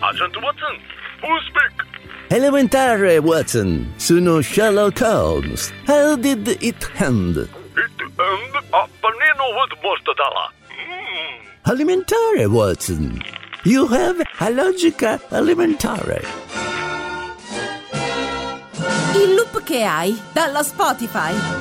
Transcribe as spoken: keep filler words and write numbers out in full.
Agent Watson, who speak? Elementare, Watson. Sono Sherlock Holmes. How did it end? It end a panino with mortadella. Mm. Alimentare, Watson. You have a logica alimentare. Il loop che hai dalla Spotify.